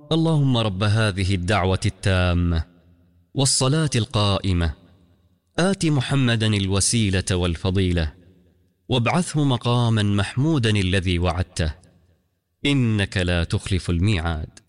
اللهم رب هذه الدعوة التامة والصلاة القائمة آت محمدا الوسيلة والفضيلة وابعثه مقاما محمودا الذي وعدته إنك لا تخلف الميعاد.